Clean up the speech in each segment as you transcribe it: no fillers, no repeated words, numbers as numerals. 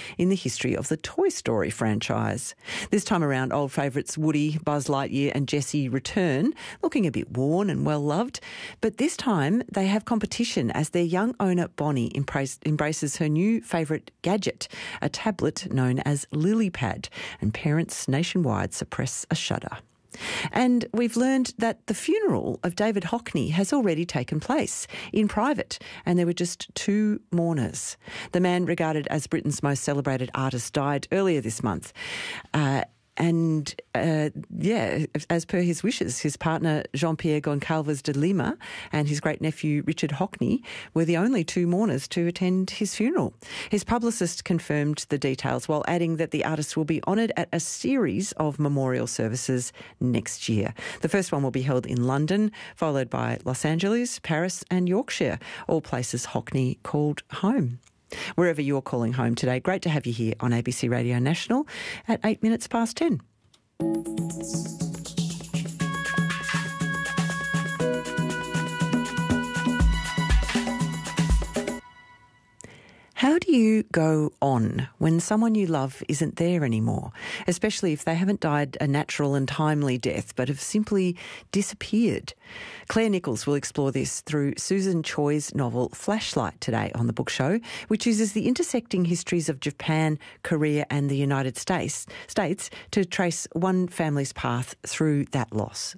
in the history of the Toy Story franchise. This time around, old favourites Woody, Buzz Lightyear and Jessie return, looking a bit worn and well-loved. But this time they have competition as their young owner Bonnie embraces her new favourite gadget, a tablet known as LilyPad, and parents nationwide suppress a shudder. And we've learned that the funeral of David Hockney has already taken place in private, and there were just 2 mourners. The man regarded as Britain's most celebrated artist died earlier this month. As per his wishes, his partner Jean-Pierre Goncalves de Lima and his great-nephew Richard Hockney were the only 2 mourners to attend his funeral. His publicist confirmed the details while adding that the artist will be honoured at a series of memorial services next year. The first one will be held in London, followed by Los Angeles, Paris and Yorkshire, all places Hockney called home. Wherever you're calling home today, great to have you here on ABC Radio National at 8 minutes past 10. How do you go on when someone you love isn't there anymore, especially if they haven't died a natural and timely death but have simply disappeared? Claire Nichols will explore this through Susan Choi's novel Flashlight today on The Book Show, which uses the intersecting histories of Japan, Korea and the United States to trace one family's path through that loss.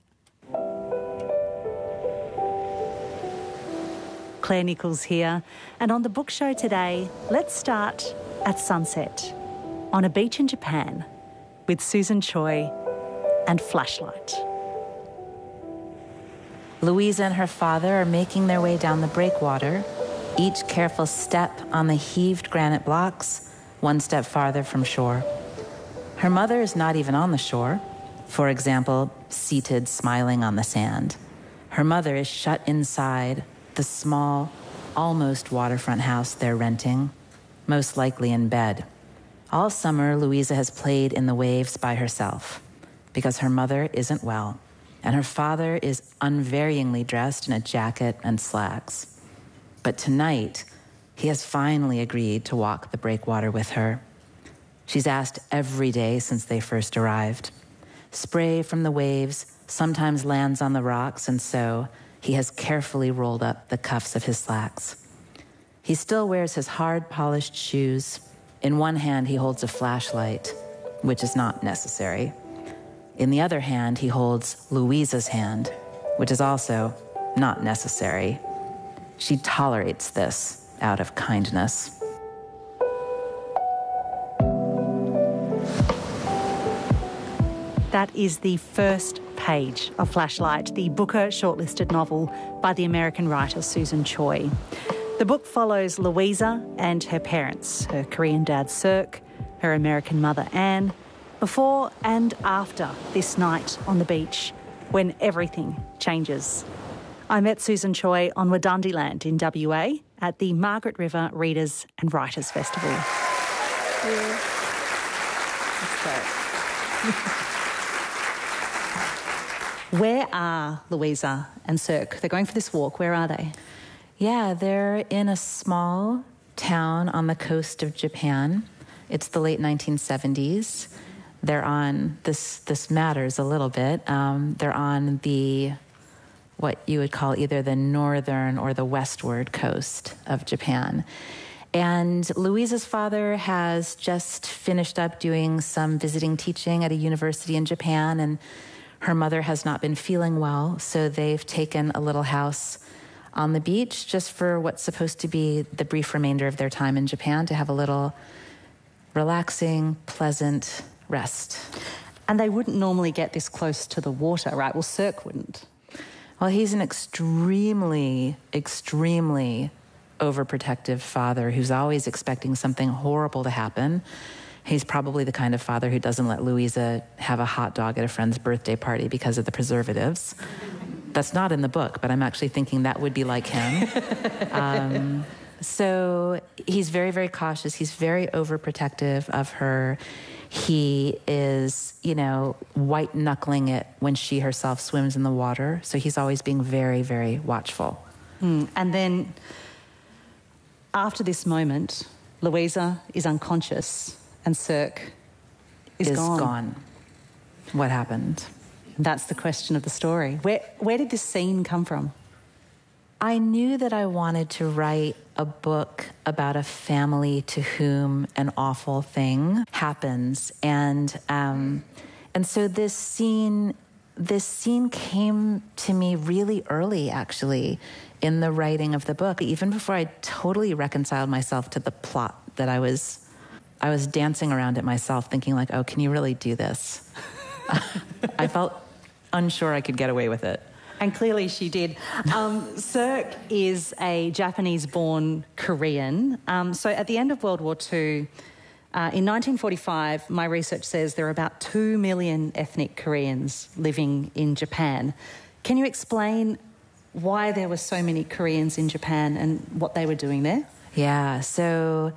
Claire Nichols here, and on The Book Show today, let's start at sunset on a beach in Japan with Susan Choi and Flashlight. Louisa and her father are making their way down the breakwater, each careful step on the heaved granite blocks, one step farther from shore. Her mother is not even on the shore, for example, seated smiling on the sand. Her mother is shut inside the small, almost waterfront house they're renting, most likely in bed. All summer, Louisa has played in the waves by herself because her mother isn't well, and her father is unvaryingly dressed in a jacket and slacks. But tonight, he has finally agreed to walk the breakwater with her. She's asked every day since they first arrived. Spray from the waves sometimes lands on the rocks, and so he has carefully rolled up the cuffs of his slacks. He still wears his hard, polished shoes. In one hand, he holds a flashlight, which is not necessary. In the other hand, he holds Louisa's hand, which is also not necessary. She tolerates this out of kindness. That is the first page of Flashlight, the Booker shortlisted novel by the American writer Susan Choi. The book follows Louisa and her parents, her Korean dad Sirk, her American mother Anne, before and after this night on the beach when everything changes. I met Susan Choi on Wadandi Land in WA at the Margaret River Readers and Writers Festival. Yeah. That's great. Where are Louisa and Sirk? They're going for this walk. Where are they? Yeah, they're in a small town on the coast of Japan. It's the late 1970s. They're on, this matters a little bit, they're on the, what you would call either the northern or the westward coast of Japan. And Louisa's father has just finished up doing some visiting teaching at a university in Japan, and her mother has not been feeling well, so they've taken a little house on the beach just for what's supposed to be the brief remainder of their time in Japan, to have a little relaxing, pleasant rest. And they wouldn't normally get this close to the water, right? Well, Sirk wouldn't. Well, he's an extremely, extremely overprotective father who's always expecting something horrible to happen. He's probably the kind of father who doesn't let Louisa have a hot dog at a friend's birthday party because of the preservatives. That's not in the book, but I'm actually thinking that would be like him. So he's very, very cautious. He's very overprotective of her. He is, white-knuckling it when she herself swims in the water. So he's always being very, very watchful. And then after this moment, Louisa is unconscious and Cirque is gone. What happened? That's the question of the story. Where did this scene come from? I knew that I wanted to write a book about a family to whom an awful thing happens, and so this scene came to me really early, actually, in the writing of the book, even before I totally reconciled myself to the plot that I was dancing around it myself, thinking like, oh, can you really do this? I felt unsure I could get away with it. And clearly she did. Cirque is a Japanese-born Korean. So at the end of World War II, in 1945, my research says there are about 2 million ethnic Koreans living in Japan. Can you explain why there were so many Koreans in Japan and what they were doing there? Yeah, so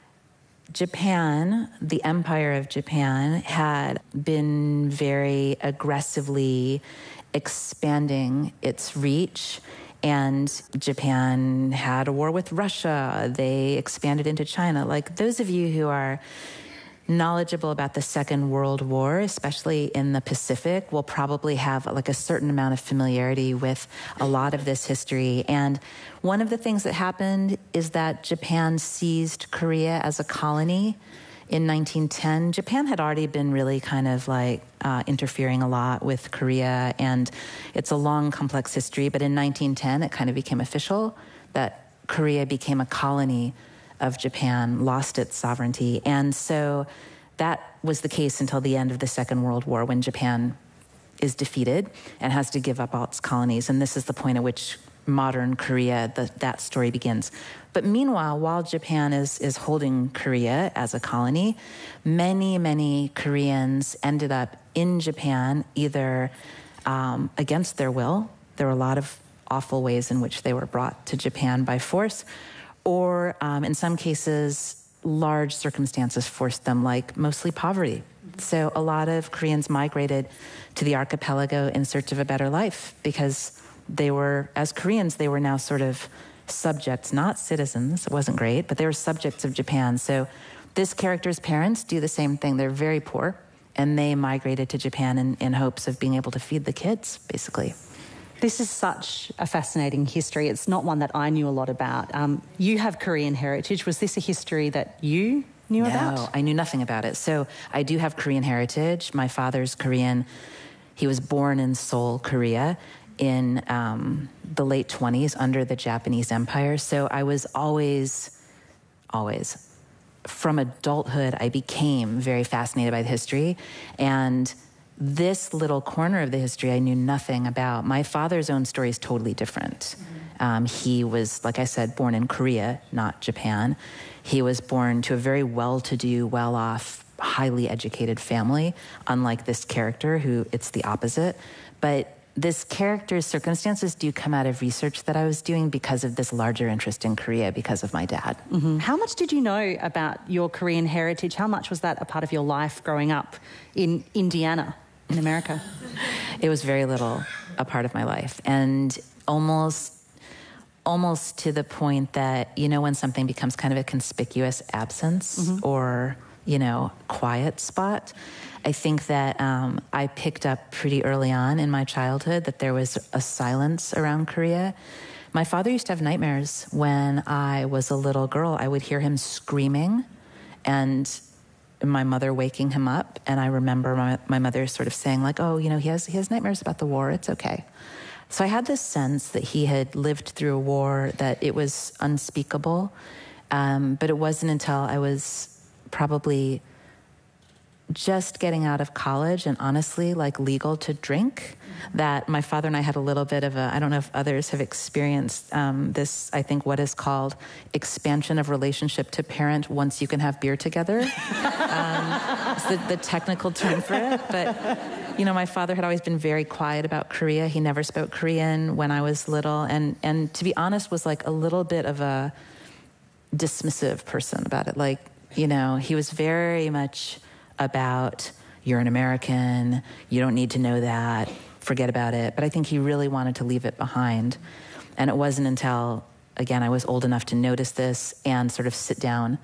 Japan, the Empire of Japan, had been very aggressively expanding its reach, and Japan had a war with Russia. They expanded into China. Like, those of you who are knowledgeable about the Second World War, especially in the Pacific, will probably have like a certain amount of familiarity with a lot of this history. And one of the things that happened is that Japan seized Korea as a colony in 1910. Japan had already been really kind of like interfering a lot with Korea, and it's a long, complex history. But in 1910, it kind of became official that Korea became a colony of Japan, lost its sovereignty. And so that was the case until the end of the Second World War, when Japan is defeated and has to give up all its colonies. And this is the point at which modern Korea, that story begins. But meanwhile, while Japan is holding Korea as a colony, many, many Koreans ended up in Japan, either against their will. There were a lot of awful ways in which they were brought to Japan by force, or in some cases, large circumstances forced them, like mostly poverty. So a lot of Koreans migrated to the archipelago in search of a better life, because they were, as Koreans, they were now sort of subjects, not citizens. It wasn't great, but they were subjects of Japan. So this character's parents do the same thing. They're very poor, and they migrated to Japan in hopes of being able to feed the kids, basically. This is such a fascinating history. It's not one that I knew a lot about. You have Korean heritage. Was this a history that you knew about? No, I knew nothing about it. So I do have Korean heritage. My father's Korean. He was born in Seoul, Korea, in the late 20s under the Japanese Empire. So I was always, from adulthood, I became very fascinated by the history. And this little corner of the history I knew nothing about. My father's own story is totally different. He was, like I said, born in Korea, not Japan. He was born to a very well-to-do, well-off, highly educated family, unlike this character, who it's the opposite. But this character's circumstances do come out of research that I was doing because of this larger interest in Korea, because of my dad. Mm-hmm. How much did you know about your Korean heritage? How much was that a part of your life growing up in Indiana, in America? It was very little a part of my life, and almost to the point that, you know, when something becomes kind of a conspicuous absence, mm-hmm. or, you know, quiet spot. I think that I picked up pretty early on in my childhood that there was a silence around Korea. My father used to have nightmares when I was a little girl. I would hear him screaming and my mother waking him up. And I remember my mother sort of saying like, oh, you know, he has nightmares about the war. It's okay. So I had this sense that he had lived through a war, that it was unspeakable. But it wasn't until I was probably just getting out of college and honestly like legal to drink that my father and I had a little bit of I don't know if others have experienced this, I think what is called expansion of relationship to parent once you can have beer together. It's the technical term for it. But, you know, my father had always been very quiet about Korea. He never spoke Korean when I was little. And to be honest, was like a little bit of a dismissive person about it. Like, you know, he was very much about, you're an American, you don't need to know that, forget about it. But I think he really wanted to leave it behind. And it wasn't until, again, I was old enough to notice this and sort of sit down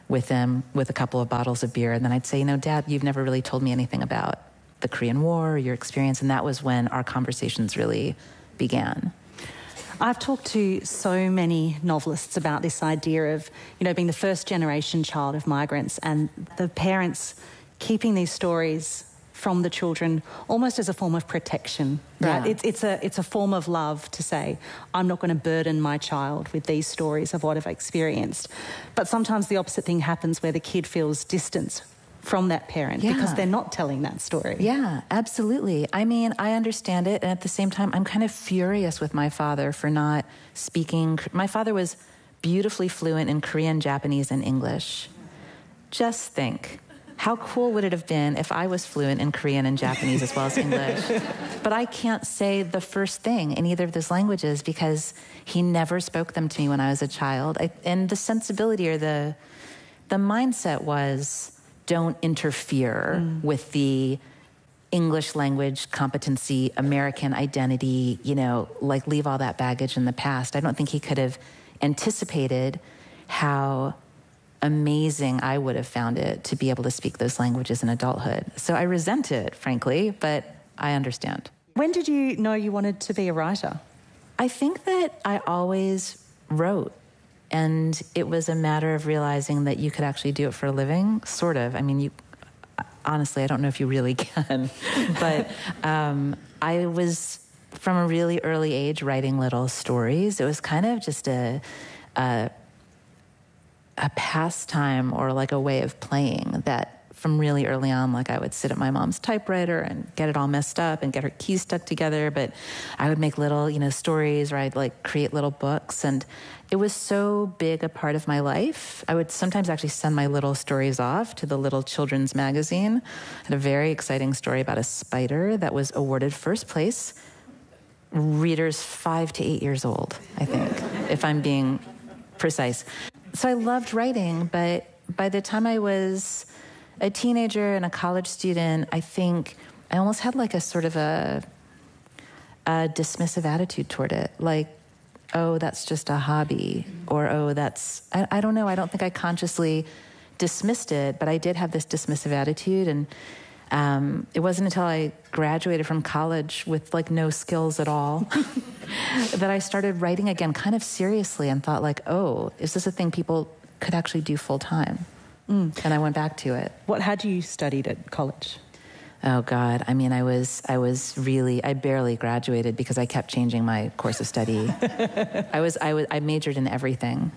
with him with a couple of bottles of beer. And then I'd say, Dad, you've never really told me anything about the Korean War or your experience. And that was when our conversations really began. I've talked to so many novelists about this idea of, being the first generation child of migrants and the parents keeping these stories from the children almost as a form of protection, right? Yeah. It's a form of love to say, I'm not going to burden my child with these stories of what I've experienced. But sometimes the opposite thing happens where the kid feels distance from that parent because they're not telling that story. Yeah, absolutely. I mean, I understand it. And at the same time, I'm kind of furious with my father for not speaking. My father was beautifully fluent in Korean, Japanese, and English. Just think. How cool would it have been if I was fluent in Korean and Japanese as well as English? But I can't say the first thing in either of those languages because he never spoke them to me when I was a child. And the sensibility or the mindset was, don't interfere with the English language competency, American identity, leave all that baggage in the past. I don't think he could have anticipated how amazing I would have found it to be able to speak those languages in adulthood. So I resent it, frankly, but I understand. When did you know you wanted to be a writer? I think that I always wrote, and it was a matter of realizing that you could actually do it for a living, sort of. I mean, honestly, I don't know if you really can, but I was, from a really early age, writing little stories. It was kind of just a pastime or like a way of playing that from really early on, like I would sit at my mom's typewriter and get it all messed up and get her keys stuck together. But I would make little, stories, or I'd create little books. And it was so big a part of my life. I would sometimes actually send my little stories off to the little children's magazine. I had a very exciting story about a spider that was awarded first place. Readers 5 to 8 years old, I think, if I'm being precise. So I loved writing, but by the time I was a teenager and a college student, I think I almost had a sort of a dismissive attitude toward it. Oh, that's just a hobby. Or, oh, that's, I don't know. I don't think I consciously dismissed it, but I did have this dismissive attitude. And it wasn't until I graduated from college with no skills at all that I started writing again kind of seriously and thought oh, is this a thing people could actually do full time? And I went back to it. What had you studied at college? Oh God. I mean, I barely graduated because I kept changing my course of study. I majored in everything.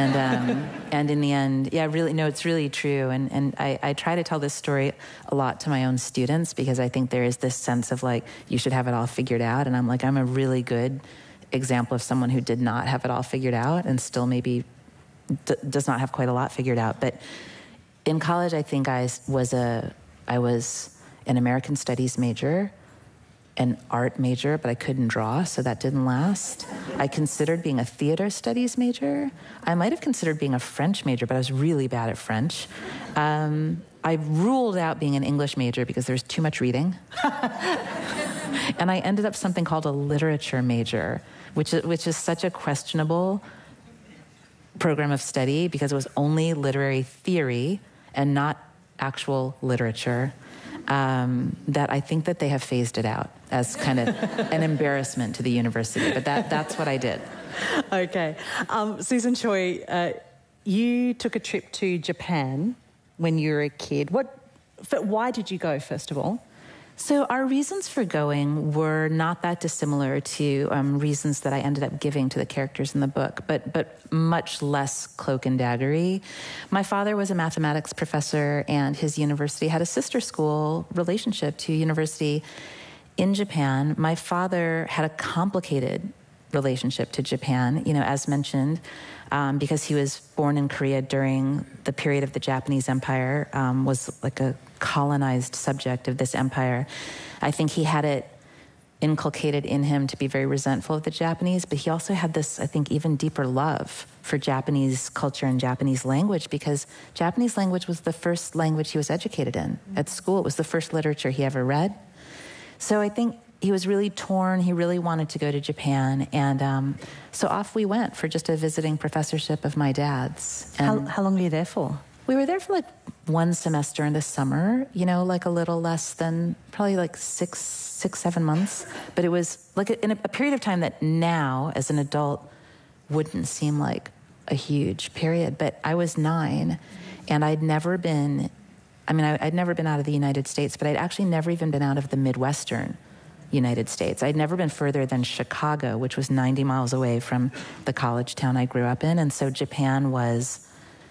And in the end, really, no, it's really true. And I try to tell this story a lot to my own students because I think there is this sense of you should have it all figured out. And I'm a really good example of someone who did not have it all figured out and still maybe does not have quite a lot figured out. But in college, I think I was an American Studies major, an art major, but I couldn't draw, so that didn't last. I considered being a theater studies major. I might have considered being a French major, but I was really bad at French. I ruled out being an English major because there was too much reading. And I ended up something called a literature major, which is such a questionable program of study because it was only literary theory and not actual literature. That I think that they have phased it out as kind of an embarrassment to the university. But that's what I did. Okay. Susan Choi, you took a trip to Japan when you were a kid. Why did you go, first of all? So our reasons for going were not that dissimilar to reasons that I ended up giving to the characters in the book, but much less cloak and daggery. My father was a mathematics professor, and his university had a sister school relationship to a university in Japan. My father had a complicated relationship to Japan, as mentioned, because he was born in Korea during the period of the Japanese Empire, was a colonized subject of this empire. I think he had it inculcated in him to be very resentful of the Japanese, but he also had this, I think, even deeper love for Japanese culture and Japanese language because Japanese language was the first language he was educated in at school. It was the first literature he ever read. So I think he was really torn. He really wanted to go to Japan. And so off we went for just a visiting professorship of my dad's. How long were you there for? We were there for like one semester in the summer, like a little less than probably like 7 months. But it was like in a period of time that now, as an adult, wouldn't seem like a huge period. But I was 9, and I'd never been out of the United States, but I'd actually never even been out of the Midwestern United States. I'd never been further than Chicago, which was 90 miles away from the college town I grew up in. And so Japan was,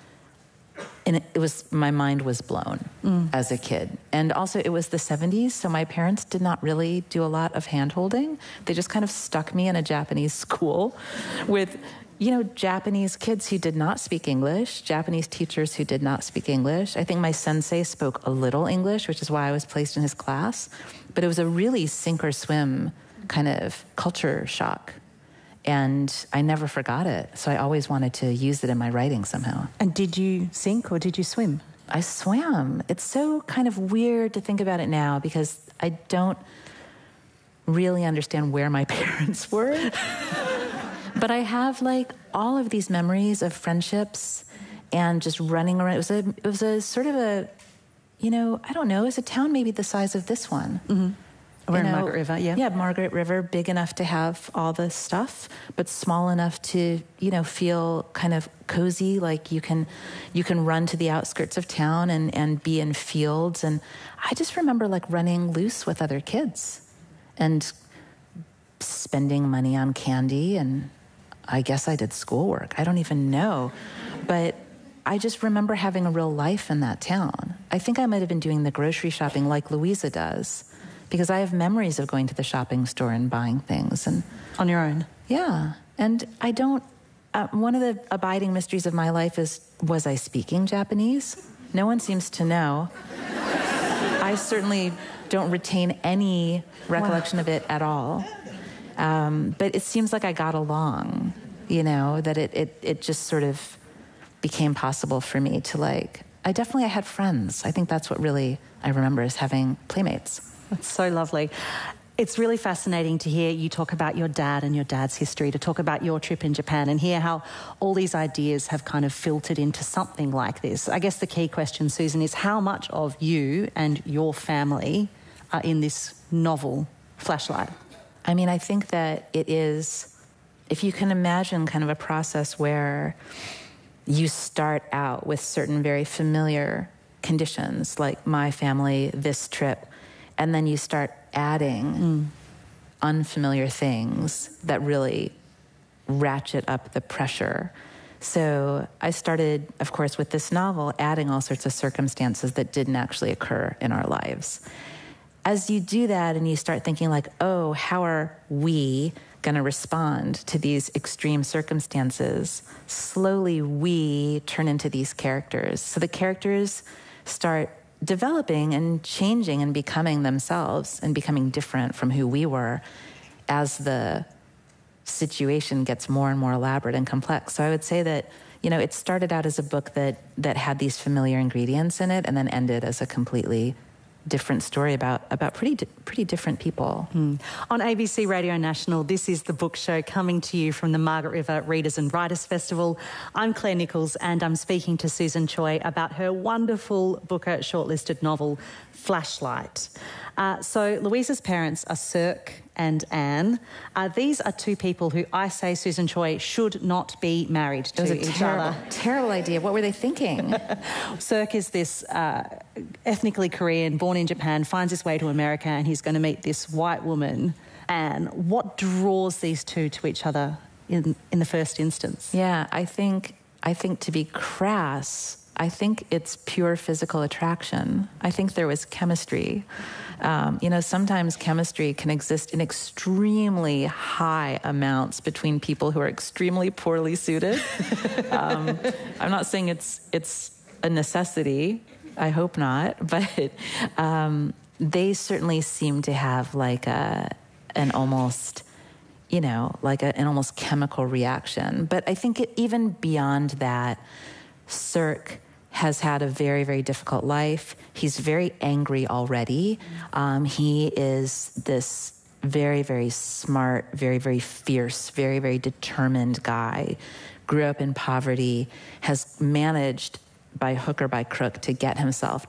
my mind was blown as a kid. And also it was the 70s, so my parents did not really do a lot of hand-holding. They just kind of stuck me in a Japanese school with, Japanese kids who did not speak English, Japanese teachers who did not speak English. I think my sensei spoke a little English, which is why I was placed in his class. But it was a really sink or swim kind of culture shock. And I never forgot it. So I always wanted to use it in my writing somehow. And did you sink or did you swim? I swam. It's so kind of weird to think about it now because I don't really understand where my parents were. But I have like all of these memories of friendships and just running around. It was a sort of a, I don't know, it was a town maybe the size of this one. Mm-hmm. We're in Margaret River, yeah. Yeah, Margaret River, big enough to have all the stuff, but small enough to, feel kind of cozy, like you can run to the outskirts of town and be in fields. And I just remember like running loose with other kids and spending money on candy, and I guess I did schoolwork. I don't even know. But I just remember having a real life in that town. I think I might have been doing the grocery shopping like Louisa does, because I have memories of going to the shopping store and buying things. And on your own? Yeah. And I don't... one of the abiding mysteries of my life is, was I speaking Japanese? No one seems to know. I certainly don't retain any recollection of it at all. But it seems like I got along, that it just sort of became possible for me to I had friends. I think that's what really I remember, is having playmates. That's so lovely. It's really fascinating to hear you talk about your dad and your dad's history, to talk about your trip in Japan and hear how all these ideas have kind of filtered into something like this. I guess the key question, Susan, is how much of you and your family are in this novel, Flashlight? I mean, I think that it is, if you can imagine kind of a process where you start out with certain very familiar conditions, like my family, this trip, and then you start adding unfamiliar things that really ratchet up the pressure. So I started, of course, with this novel, adding all sorts of circumstances that didn't actually occur in our lives. As you do that and you start thinking oh, how are we going to respond to these extreme circumstances? Slowly we turn into these characters. So the characters start developing and changing and becoming themselves and becoming different from who we were as the situation gets more and more elaborate and complex. So I would say that, it started out as a book that had these familiar ingredients in it and then ended as a completely different story about pretty different people. On ABC Radio National, this is The Book Show, coming to you from the Margaret River Readers and Writers Festival. I'm Claire Nichols, and I'm speaking to Susan Choi about her wonderful Booker shortlisted novel, Flashlight. So Louisa's parents are Cirque and Anne. These are two people who I say, Susan Choi, should not be married to each other. Terrible idea. What were they thinking? Cirque is this ethnically Korean, born in Japan, finds his way to America, and he's going to meet this white woman. Anne, what draws these two to each other in the first instance? Yeah, I think to be crass, I think it's pure physical attraction. I think there was chemistry. Sometimes chemistry can exist in extremely high amounts between people who are extremely poorly suited. I'm not saying it's a necessity. I hope not. But they certainly seem to have an almost chemical reaction. But I think even beyond that, Cirque has had a very, very difficult life. He's very angry already. He is this very, very smart, very, very fierce, very, very determined guy. Grew up in poverty, has managed by hook or by crook to get himself